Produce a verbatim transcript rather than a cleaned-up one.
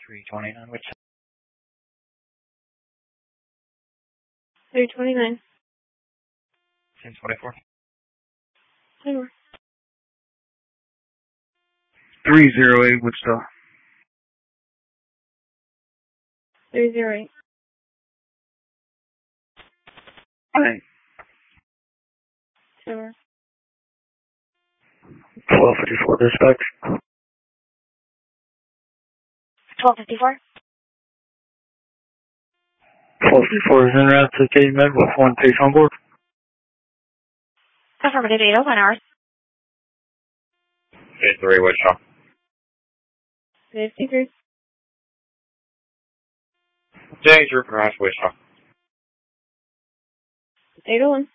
three twenty-nine, which three twenty-nine. ten twenty-four. Anywhere. three zero eight, Wichita. three zero eight. Hi. Anywhere. twelve fifty-four, dispatch. twelve fifty-four. twelve fifty-four is en route to Katy Med with one case on board. Affirmative eight oh one hours. fifty-three, Wichita. fifty-three. Danger, Cross, Wichita. eight oh one.